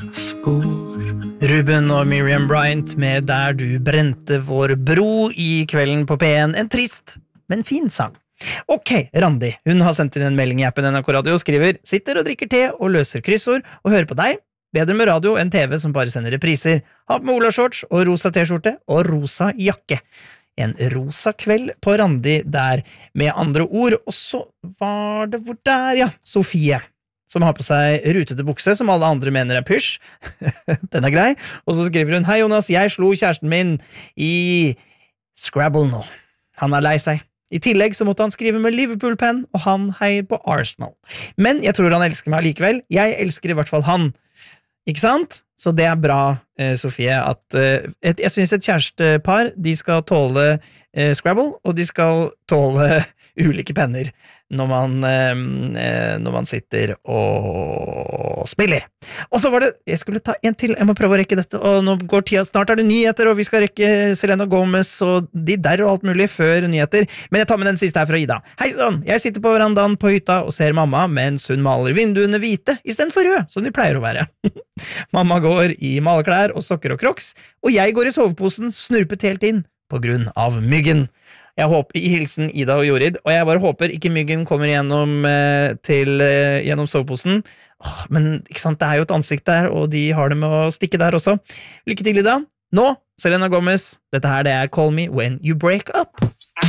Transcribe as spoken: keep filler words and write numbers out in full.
spor. Ruben og Miriam Bryant med Der du brente vår bro i kvelden på P en. En trist, men fin sang. Ok, Randi, hun har sendt inn en melding i appen N R K Radio og skriver «Sitter og drikker te og løser kryssord og hører på deg. Bedre med radio enn T V som bare sender repriser. Ha på med Ola-shorts og rosa t-skjorte og rosa jakke.» En rosa kveld på Randi der, med andre ord. Og så var det hvor der, ja, Sofie, som har på seg rutete bukse, som alle andre mener er pysj. Den er grei. Og så skriver hun, «Hei Jonas, jeg slo kjæresten min i Scrabble nå. Han er lei seg. I tillegg så måtte han skrive med Liverpool-penn, og han heier på Arsenal. Men jeg tror han elsker meg likevel. Jeg elsker i hvert fall han. Ikke sant? Så det er bra, eh, Sofie, at eh, et, jeg synes et kjærestepar, de skal tåle eh, Scrabble, og de skal tåle ulike penner når man, eh, når man sitter og spiller. Og så var det, jeg skulle ta en til, jeg må prøve å rekke dette, og nå går tida, snart er det nyheter, og vi skal rekke Selena Gomez og de der og alt mulig før nyheter, men jeg tar med den siste her fra Ida. Hei sånn, jeg sitter på verandaen på hytta og ser mamma mens hun maler vinduene hvite, i stedet for rød, som de pleier å være. Mamma går i maleklær og sokker og crocs, og jeg går i soveposen, snurpet helt inn, på grunn av myggen. Jeg håper, i hilsen Ida og Jorid, og jeg bare håper ikke myggen kommer gjennom, eh, til, eh, gjennom soveposen. Åh, men ikke sant, det er jo et ansikt der, og de har det med å stikke der også. Lykke til, Ida. Nå, Selena Gomez, dette her det er Call Me When You Break Up.